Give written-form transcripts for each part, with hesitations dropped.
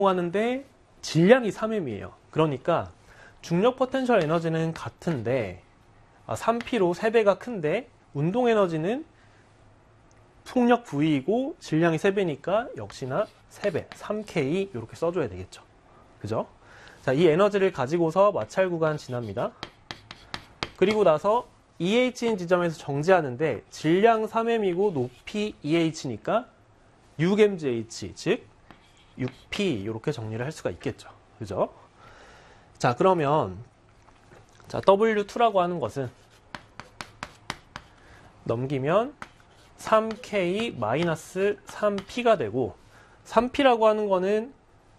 하는데 질량이 3m이에요. 그러니까 중력 포텐셜 에너지는 같은데 3P로 3배가 큰데 운동 에너지는 속력 V이고 질량이 3배니까 역시나 3배, 3K 이렇게 써줘야 되겠죠. 그죠? 자, 이 에너지를 가지고서 마찰 구간 지납니다. 그리고 나서 EH인 지점에서 정지하는데 질량 3m이고 높이 EH니까 6mgh, 즉 6P 이렇게 정리를 할 수가 있겠죠. 그죠? 자, 그러면 자, W2라고 하는 것은 넘기면 3K-3P가 되고 3P라고 하는 거는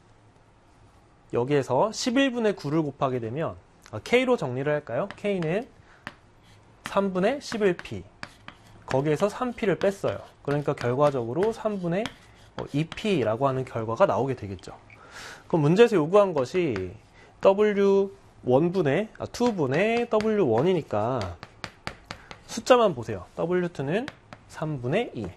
여기에서 11분의 9를 곱하게 되면 K로 정리를 할까요? K는 3분의 11P 거기에서 3P를 뺐어요. 그러니까 결과적으로 3분의 2P라고 하는 결과가 나오게 되겠죠. 그럼 문제에서 요구한 것이 W2분의 W1이니까 숫자만 보세요. W2는 3분의 2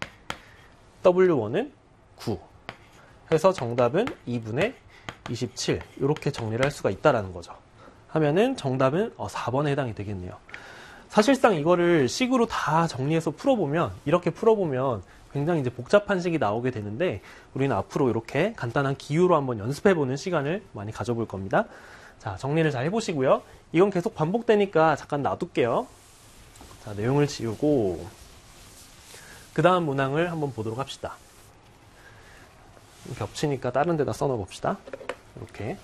W1은 9 해서 정답은 2분의 27 이렇게 정리를 할 수가 있다는 거죠. 하면은 정답은 4번에 해당이 되겠네요. 사실상 이거를 식으로 다 정리해서 풀어보면 이렇게 풀어보면 굉장히 이제 복잡한 식이 나오게 되는데 우리는 앞으로 이렇게 간단한 기호로 한번 연습해보는 시간을 많이 가져볼 겁니다. 자, 정리를 잘 해보시고요. 이건 계속 반복되니까 잠깐 놔둘게요. 자, 내용을 지우고 그 다음 문항을 한번 보도록 합시다. 겹치니까 다른 데다 써놔 봅시다. 이렇게.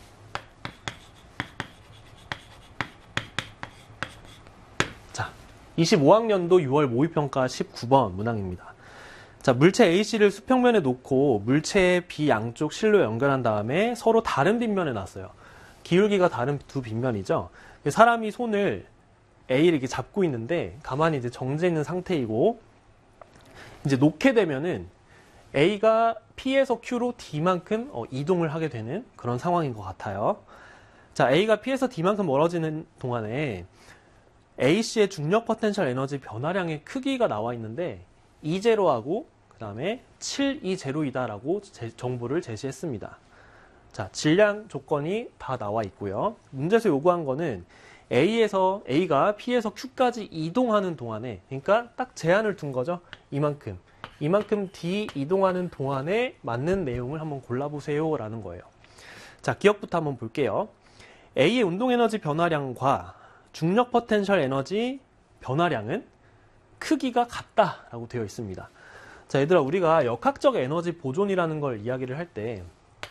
자, 25학년도 6월 모의평가 19번 문항입니다. 자, 물체 AC를 수평면에 놓고 물체의 B 양쪽 실로 연결한 다음에 서로 다른 빗면에 놨어요. 기울기가 다른 두 빗면이죠. 사람이 손을 A를 이렇게 잡고 있는데 가만히 이제 정지해 있는 상태이고 이제 놓게 되면은 A가 P에서 Q로 D만큼 이동을 하게 되는 그런 상황인 것 같아요. 자, A가 P에서 D만큼 멀어지는 동안에 AC의 중력 포텐셜 에너지 변화량의 크기가 나와 있는데 E0하고 그 다음에 7E0이다라고 정보를 제시했습니다. 자, 질량 조건이 다 나와 있고요. 문제에서 요구한 거는 A가 P에서 Q까지 이동하는 동안에, 그러니까 딱 제한을 둔 거죠. 이만큼 D 이동하는 동안에 맞는 내용을 한번 골라보세요 라는 거예요. 자, 기억부터 한번 볼게요. A의 운동 에너지 변화량과 중력 포텐셜 에너지 변화량은 크기가 같다라고 되어 있습니다. 자, 얘들아, 우리가 역학적 에너지 보존이라는 걸 이야기를 할 때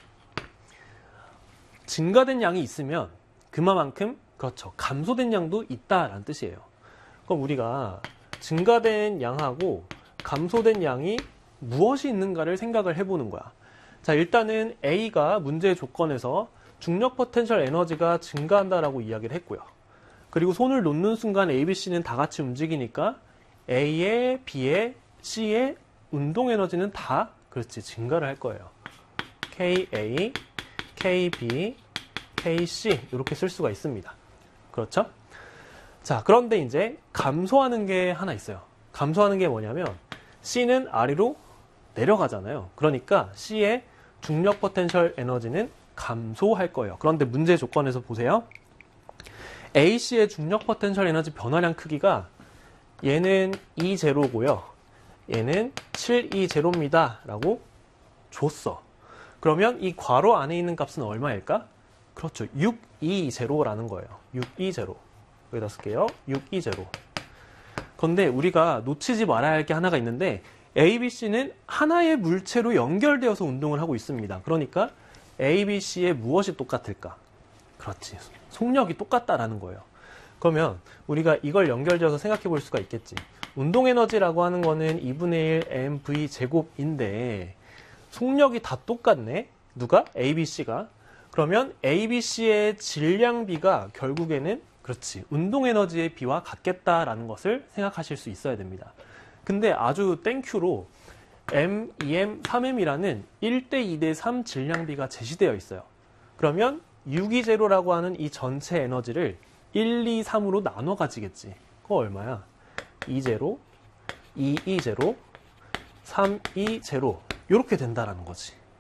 증가된 양이 있으면 그만큼 그렇죠. 감소된 양도 있다라는 뜻이에요. 그럼 우리가 증가된 양하고 감소된 양이 무엇이 있는가를 생각을 해보는 거야. 자, 일단은 A가 문제의 조건에서 중력 포텐셜 에너지가 증가한다라고 이야기를 했고요. 그리고 손을 놓는 순간 A, B, C는 다 같이 움직이니까 A의, B의, C의 운동 에너지는 다 그렇지 증가를 할 거예요. KA, KB, KC 이렇게 쓸 수가 있습니다. 그렇죠? 자, 그런데 이제 감소하는 게 하나 있어요. 감소하는 게 뭐냐면 C는 아래로 내려가잖아요. 그러니까 C의 중력 포텐셜 에너지는 감소할 거예요. 그런데 문제 조건에서 보세요. AC의 중력 포텐셜 에너지 변화량 크기가 얘는 E0고요. 얘는 7E0입니다. 라고 줬어. 그러면 이 괄호 안에 있는 값은 얼마일까? 그렇죠. 6E0라는 거예요. 6E0. 여기다 쓸게요. 6E0. 그런데 우리가 놓치지 말아야 할 게 하나가 있는데 A, B, C는 하나의 물체로 연결되어서 운동을 하고 있습니다. 그러니까 A, B, C의 무엇이 똑같을까? 그렇지. 속력이 똑같다라는 거예요. 그러면 우리가 이걸 연결지어서 생각해 볼 수가 있겠지. 운동 에너지라고 하는 거는 2분의 1 mv 제곱인데 속력이 다 똑같네. 누가? A, B, C가. 그러면 A, B, C의 질량비가 결국에는 그렇지. 운동 에너지의 비와 같겠다라는 것을 생각하실 수 있어야 됩니다. 근데 아주 땡큐로 M, 2M, 3M이라는 1대 2대 3 질량비가 제시되어 있어요. 그러면 6E0라고 하는 이 전체 에너지를 1, 2, 3으로 나눠 가지겠지. 그거 얼마야? E0, 2E0, 3E0 이렇게 된다라는 거지.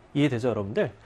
이해되죠, 여러분들?